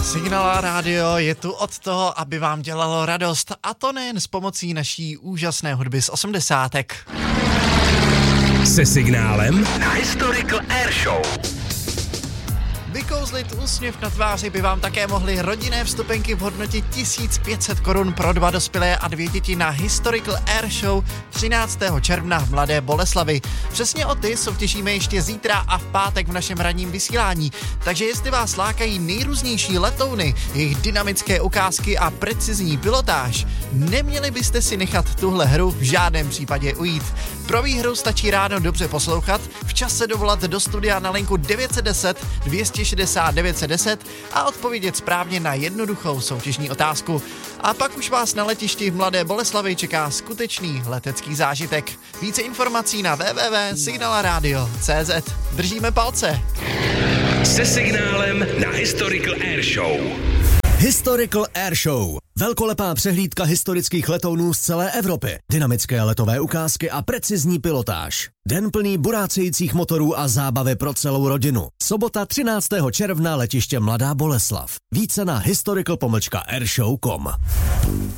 Signál rádio je tu od toho, aby vám dělalo radost, a to nejen s pomocí naší úžasné hudby z 80. Se signálem na Historical Air Show. Vykouzlit úsměv na tváři by vám také mohly rodinné vstupenky v hodnotě 1500 korun pro 2 dospělé a 2 děti na Historical Air Show 13. června v Mladé Boleslavi. Přesně o ty soutěžíme ještě zítra a v pátek v našem ranním vysílání. Takže jestli vás lákají nejrůznější letouny, jejich dynamické ukázky a precizní pilotáž, neměli byste si nechat tuhle hru v žádném případě ujít. Pro výhru stačí ráno dobře poslouchat, včas se dovolat do studia na linku 910 260 910 a odpovědět správně na jednoduchou soutěžní otázku. A pak už vás na letišti v Mladé Boleslavi čeká skutečný letecký zážitek. Více informací na www.signalaradio.cz. Držíme palce. Se signálem na Historical Air Show. Historical Air Show. Velkolepá přehlídka historických letounů z celé Evropy. Dynamické letové ukázky a precizní pilotáž. Den plný burácejících motorů a zábavy pro celou rodinu. Sobota 13. června letiště Mladá Boleslav. Více na historical-airshow.com.